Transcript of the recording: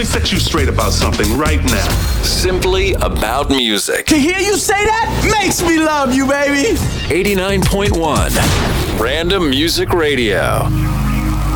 me set you straight about something right now. Simply about music. To hear you say that makes me love you, baby. 89.1 Random Music Radio.